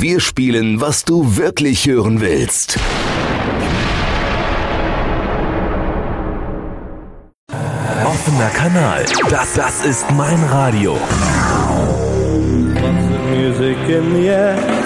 Wir spielen, was du wirklich hören willst. Offener Kanal. Das ist mein Radio. Music in the air.